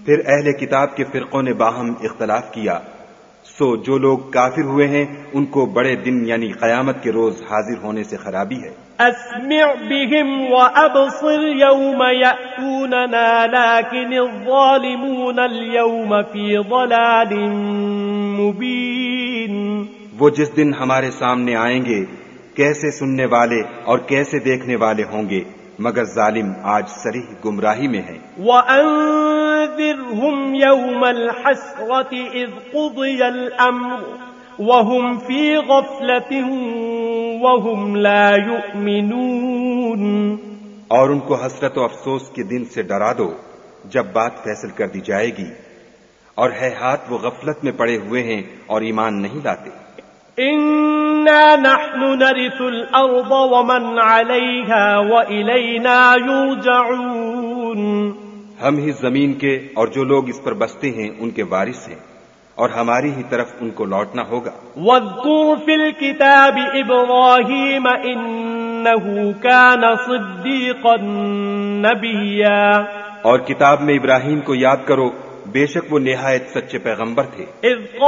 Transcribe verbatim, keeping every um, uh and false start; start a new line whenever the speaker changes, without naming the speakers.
پھر اہل کتاب کے فرقوں نے باہم اختلاف کیا، سو جو لوگ کافر ہوئے ہیں ان کو بڑے دن یعنی قیامت کے روز حاضر ہونے سے خرابی ہے۔
اسمع بهم وابصر يوم يأتوننا لكن الظالمون اليوم في ضلال مبين۔
وہ جس دن ہمارے سامنے آئیں گے کیسے سننے والے اور کیسے دیکھنے والے ہوں گے، مگر ظالم آج صریح گمراہی میں ہیں۔
وَأَنذِرْهُمْ يَوْمَ الْحَسْرَةِ إِذْ قُضِيَ الْأَمْرُ وَهُمْ فِي غَفْلَةٍ وَهُمْ لَا يُؤْمِنُونَ۔
اور ان کو حسرت و افسوس کے دن سے ڈرا دو جب بات فیصل کر دی جائے گی، اور ہے ہاتھ وہ غفلت میں پڑے ہوئے ہیں اور ایمان نہیں لاتے۔
إِنَّا نَحْنُ نَرِثُ الْأَرْضَ وَمَنْ عَلَيْهَا وَإِلَيْنَا يُرْجَعُونَ۔
ہم ہی زمین کے اور جو لوگ اس پر بستے ہیں ان کے وارث ہیں، اور ہماری ہی طرف ان کو لوٹنا ہوگا۔
وَاذْكُرْ فِي الْكِتَابِ إِبْرَاهِيمَ إِنَّهُ كَانَ صِدِّيقًا نَبِيًّا۔
اور کتاب میں ابراہیم کو یاد کرو، بے شک وہ نہایت سچے پیغمبر تھے۔
اذ